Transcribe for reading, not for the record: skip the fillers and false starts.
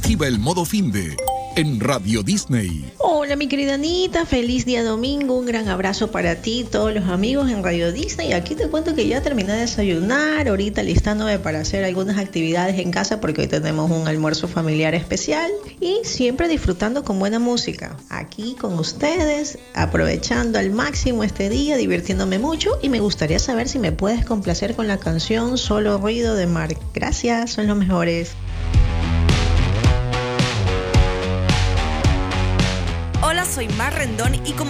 Activa el modo finde en Radio Disney. Hola mi querida Anita, feliz día domingo, un gran abrazo para ti y todos los amigos en Radio Disney. Aquí te cuento que ya terminé de desayunar, ahorita listándome para hacer algunas actividades en casa porque hoy tenemos un almuerzo familiar especial y siempre disfrutando con buena música. Aquí con ustedes, aprovechando al máximo este día, divirtiéndome mucho y me gustaría saber si me puedes complacer con la canción Solo Ruido de Mar. Gracias, son los mejores. Hola, soy Mar Rendón y como